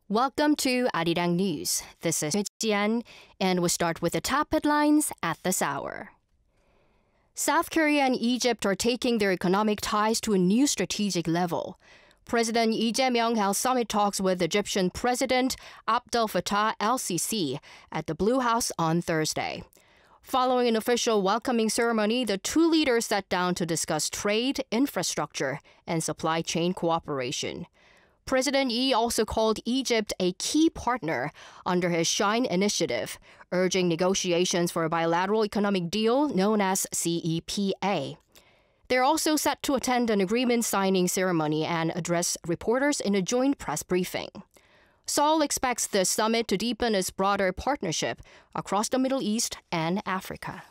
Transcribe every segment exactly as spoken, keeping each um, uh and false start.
Welcome to Arirang News. This is Jian, and we'll start with the top headlines at this hour. South Korea and Egypt are taking their economic ties to a new strategic level. President Lee Jae-myung held summit talks with Egyptian President Abdel Fattah el-Sisi at the Blue House on Thursday. Following an official welcoming ceremony, the two leaders sat down to discuss trade, infrastructure, and supply chain cooperation. President Lee also called Egypt a key partner under his Shine Initiative, urging negotiations for a bilateral economic deal known as C E P A. They're also set to attend an agreement signing ceremony and address reporters in a joint press briefing. Seoul expects the summit to deepen its broader partnership across the Middle East and Africa.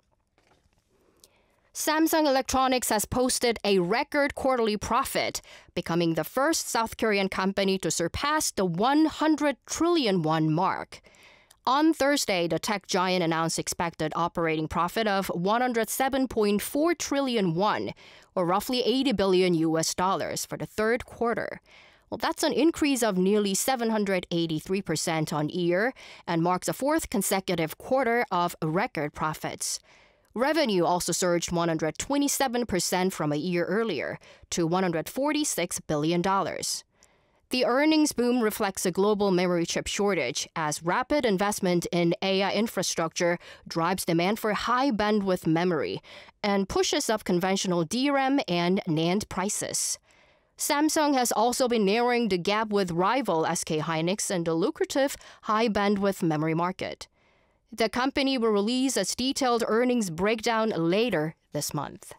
Samsung Electronics has posted a record quarterly profit, becoming the first South Korean company to surpass the one hundred trillion won mark. On Thursday, the tech giant announced expected operating profit of one hundred seven point four trillion won, or roughly eighty billion U S dollars for the third quarter. Well, that's an increase of nearly seven hundred eighty-three percent on year and marks a fourth consecutive quarter of record profits. Revenue also surged one hundred twenty-seven percent from a year earlier to one hundred forty-six billion dollars. The earnings boom reflects a global memory chip shortage as rapid investment in A I infrastructure drives demand for high bandwidth memory and pushes up conventional D RAM and NAND prices. Samsung has also been narrowing the gap with rival S K Hynix in the lucrative high bandwidth memory market. The company will release its detailed earnings breakdown later this month.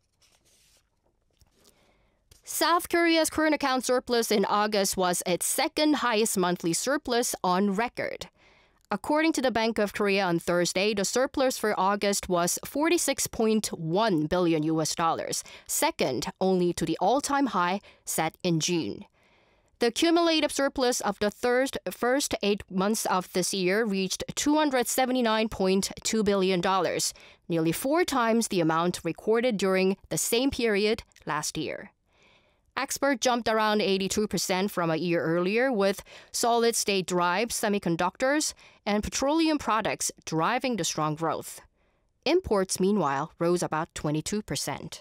South Korea's current account surplus in August was its second highest monthly surplus on record. According to the Bank of Korea on Thursday, the surplus for August was forty-six point one billion U S dollars, second only to the all-time high set in June. The cumulative surplus of the third, first eight months of this year reached two hundred seventy-nine point two billion dollars, nearly four times the amount recorded during the same period last year. Export jumped around eighty-two percent from a year earlier, with solid-state drive, semiconductors, and petroleum products driving the strong growth. Imports, meanwhile, rose about twenty-two percent.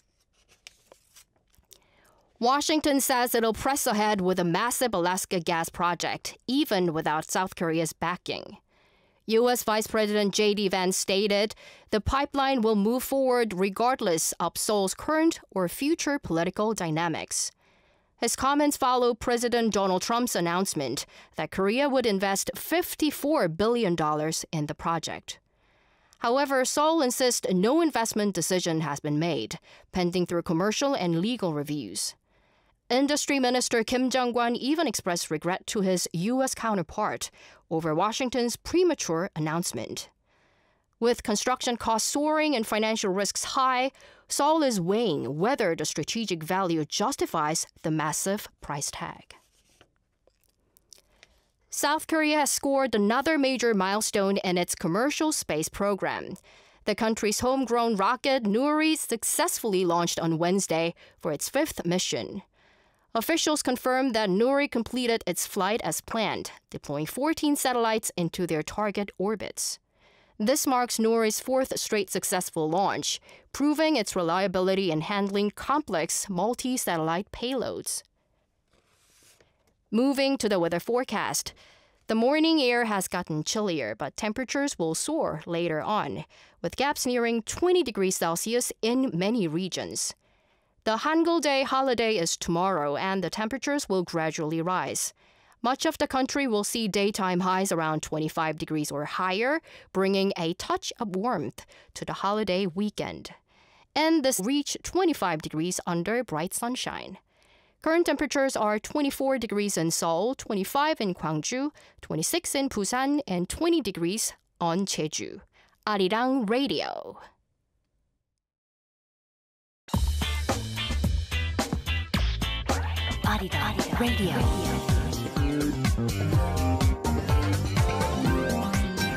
Washington says it'll press ahead with a massive Alaska gas project, even without South Korea's backing. U S Vice President J D Vance stated the pipeline will move forward regardless of Seoul's current or future political dynamics. His comments follow President Donald Trump's announcement that Korea would invest fifty-four billion dollars in the project. However, Seoul insists no investment decision has been made, pending through commercial and legal reviews. Industry Minister Kim Jong-kwon even expressed regret to his U S counterpart over Washington's premature announcement. With construction costs soaring and financial risks high, Seoul is weighing whether the strategic value justifies the massive price tag. South Korea has scored another major milestone in its commercial space program. The country's homegrown rocket, Nuri, successfully launched on Wednesday for its fifth mission. Officials confirmed that Nuri completed its flight as planned, deploying fourteen satellites into their target orbits. This marks Nuri's fourth straight successful launch, proving its reliability in handling complex multi-satellite payloads. Moving to the weather forecast. The morning air has gotten chillier, but temperatures will soar later on, with gaps nearing twenty degrees Celsius in many regions. The Hangul Day holiday is tomorrow, and the temperatures will gradually rise. Much of the country will see daytime highs around twenty-five degrees or higher, bringing a touch of warmth to the holiday weekend. And this reach twenty-five degrees under bright sunshine. Current temperatures are twenty-four degrees in Seoul, twenty-five in Gwangju, twenty-six in Busan, and twenty degrees on Jeju. Arirang Radio. Arirang Radio.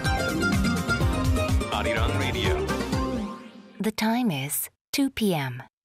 Arirang Radio. The time is two p m